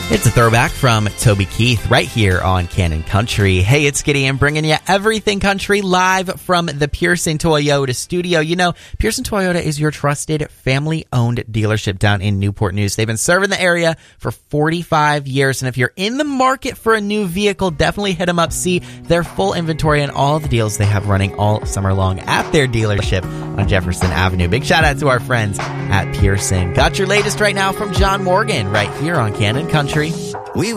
It's a throwback from Toby Keith right here on Canon Country. Hey, it's Gideon bringing you everything country live from the Pearson Toyota studio. You know, Pearson Toyota is your trusted family-owned dealership down in Newport News. They've been serving the area for 45 years. And if you're in the market for a new vehicle, definitely hit them up. See their full inventory and all the deals they have running all summer long at their dealership on Jefferson Avenue. Big shout out to our friends at Pearson. Got your latest right now from John Morgan right here on Canon Country.